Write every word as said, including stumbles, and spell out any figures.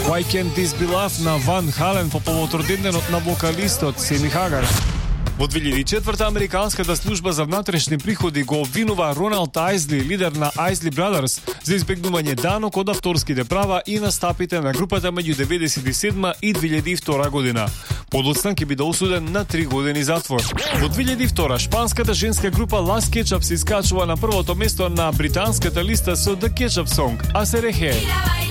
Why Can't This Be Love на Ван Хален по повод роденденот на вокалистот Семи Хагар. Во две илјади и четврта Американската служба за внатрешни приходи го обвинува Роналд Ајзли, лидер на Ајзли Brothers, за избегнување данок од авторските права и настапите на групата меѓу деветдесет и седма и две илјади и втора година. Подоцна ќе биде осуден на три години затвор. Во две илјади и втора шпанската женска група Las Ketchup се искачува на првото место на британската листа со The Ketchup Song, а се рехе.